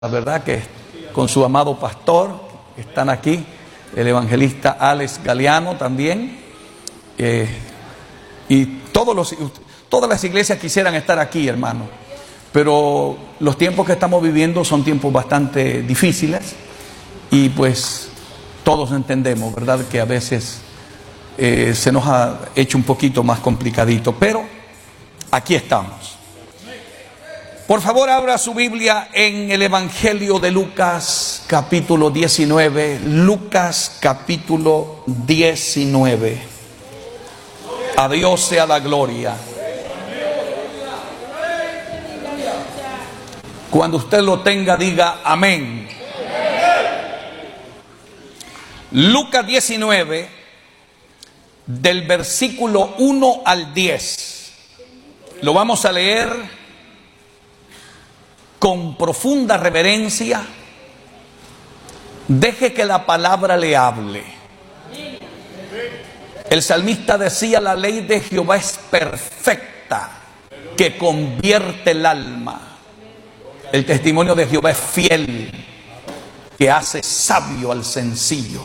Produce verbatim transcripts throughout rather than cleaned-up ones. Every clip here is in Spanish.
La verdad que con su amado pastor están aquí, el evangelista Alex Galeano también, eh, y todos los, todas las iglesias quisieran estar aquí, hermano, pero los tiempos que estamos viviendo son tiempos bastante difíciles y pues todos entendemos, ¿verdad?, que a veces eh, se nos ha hecho un poquito más complicadito, pero aquí estamos. Por favor, abra su Biblia en el Evangelio de Lucas, capítulo diecinueve. Lucas, capítulo diecinueve. A Dios sea la gloria. Cuando usted lo tenga, diga amén. Lucas diecinueve, del versículo uno al diez. Lo vamos a leer con profunda reverencia. Deje que la palabra le hable. El salmista decía: la ley de Jehová es perfecta, que convierte el alma. El testimonio de Jehová es fiel, que hace sabio al sencillo.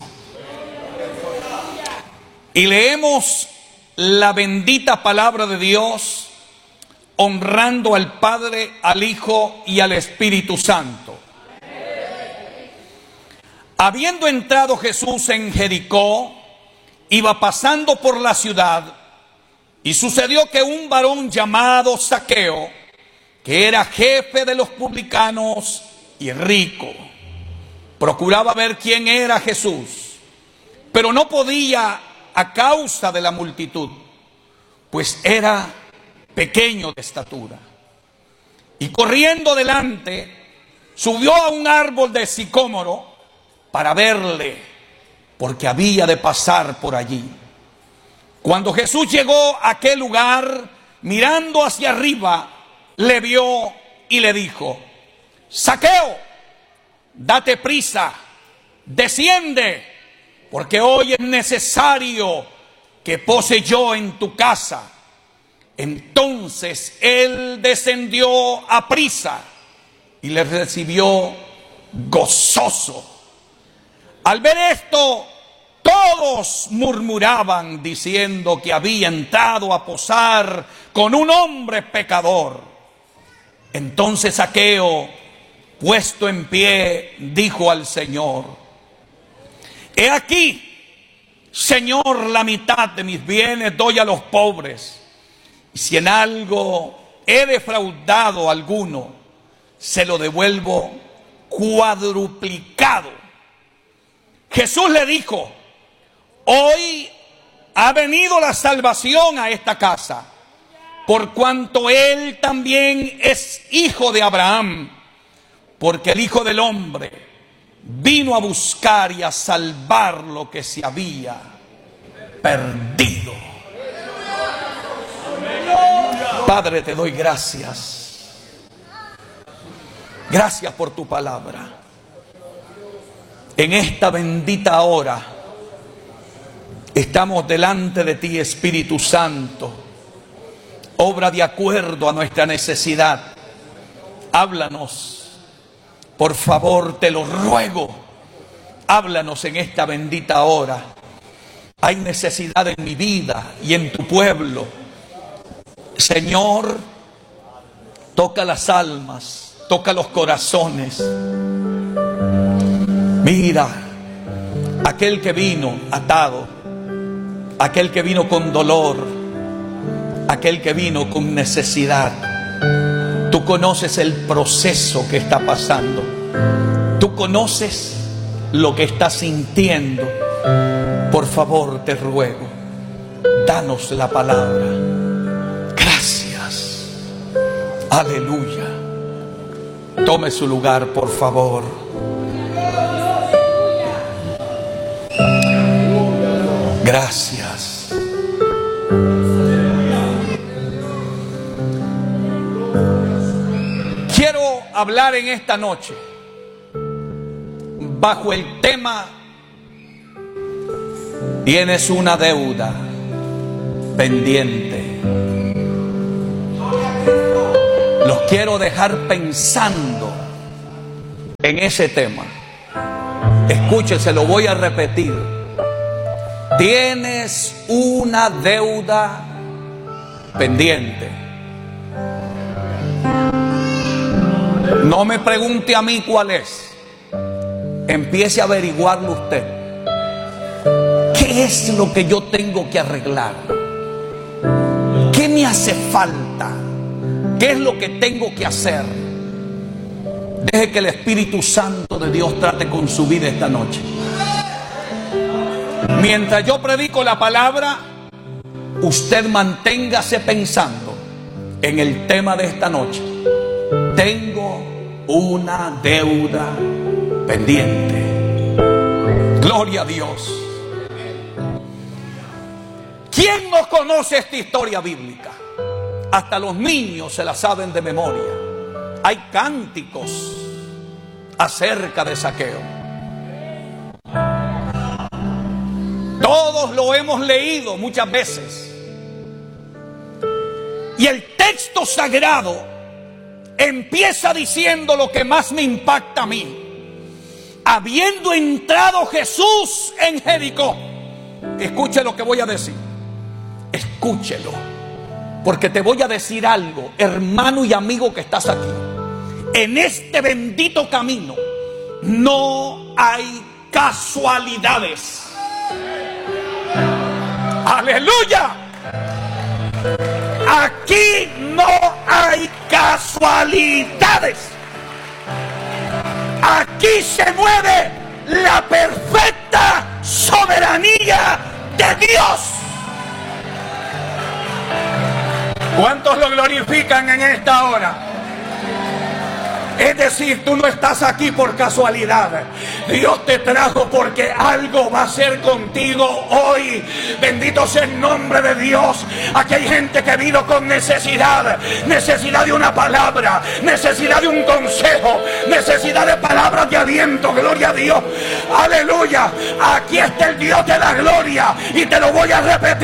Y leemos la bendita palabra de Dios, honrando al Padre, al Hijo y al Espíritu Santo. Habiendo entrado Jesús en Jericó, iba pasando por la ciudad, y sucedió que un varón llamado Zaqueo, que era jefe de los publicanos y rico, procuraba ver quién era Jesús, pero no podía a causa de la multitud, pues era pequeño de estatura. Y corriendo delante, subió a un árbol de sicómoro para verle, porque había de pasar por allí. Cuando Jesús llegó a aquel lugar, mirando hacia arriba, le vio y le dijo: Zaqueo, date prisa, desciende, porque hoy es necesario que pose yo en tu casa. Entonces él descendió a prisa y le recibió gozoso. Al ver esto, todos murmuraban diciendo que había entrado a posar con un hombre pecador. Entonces Zaqueo, puesto en pie, dijo al Señor: he aquí, Señor, la mitad de mis bienes doy a los pobres. Y si en algo he defraudado a alguno, se lo devuelvo cuadruplicado. Jesús le dijo: hoy ha venido la salvación a esta casa, por cuanto él también es hijo de Abraham, porque el Hijo del Hombre vino a buscar y a salvar lo que se había perdido. Padre, te doy gracias. Gracias por tu palabra. En esta bendita hora estamos delante de ti, Espíritu Santo. Obra de acuerdo a nuestra necesidad. Háblanos, por favor, te lo ruego. Háblanos en esta bendita hora. Hay necesidad en mi vida y en tu pueblo. Señor, toca las almas, toca los corazones. Mira, aquel que vino atado, aquel que vino con dolor, aquel que vino con necesidad. Tú conoces el proceso que está pasando. Tú conoces lo que está sintiendo. Por favor, te ruego, danos la palabra. Gracias. Aleluya. Tome su lugar, por favor. Gracias. Quiero hablar en esta noche bajo el tema: tienes una deuda pendiente. Los quiero dejar pensando en ese tema. Escúchese, lo voy a repetir. Tienes una deuda pendiente. No me pregunte a mí cuál es. Empiece a averiguarlo usted. ¿Qué es lo que yo tengo que arreglar? ¿Qué me hace falta? ¿Qué es lo que tengo que hacer? Deje que el Espíritu Santo de Dios trate con su vida esta noche. Mientras yo predico la palabra, usted manténgase pensando en el tema de esta noche. Tengo una deuda pendiente. Gloria a Dios. ¿Quién no conoce esta historia bíblica? Hasta los niños se la saben de memoria. Hay cánticos acerca de Zaqueo. Todos lo hemos leído muchas veces. Y el texto sagrado empieza diciendo lo que más me impacta a mí. Habiendo entrado Jesús en Jericó. Escuche lo que voy a decir. Escúchelo. Porque te voy a decir algo, hermano y amigo que estás aquí. En este bendito camino no hay casualidades. Aleluya. Aquí no hay casualidades. Aquí se mueve la perfecta soberanía de Dios. ¿Cuántos lo glorifican en esta hora? Es decir, tú no estás aquí por casualidad. Dios te trajo porque algo va a hacer contigo hoy. Bendito sea el nombre de Dios. Aquí hay gente que vino con necesidad. Necesidad de una palabra. Necesidad de un consejo. Necesidad de palabras de aliento. Gloria a Dios. Aleluya. Aquí está el Dios de la gloria. Y te lo voy a repetir.